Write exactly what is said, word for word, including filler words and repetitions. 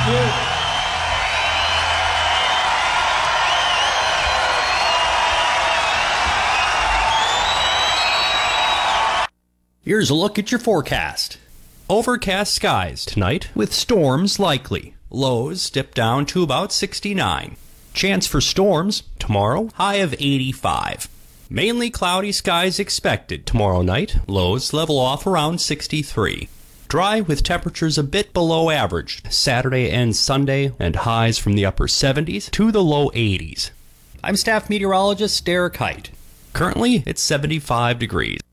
Here's a look at your forecast. Overcast skies tonight with storms likely. Lows dip down to about sixty-nine. Chance for storms tomorrow, high of eighty-five. Mainly cloudy skies expected tomorrow night. Lows level off around sixty-three. Dry with temperatures a bit below average Saturday and Sunday, and highs from the upper seventies to the low eighties. I'm staff meteorologist Derek Height. Currently, it's seventy-five degrees.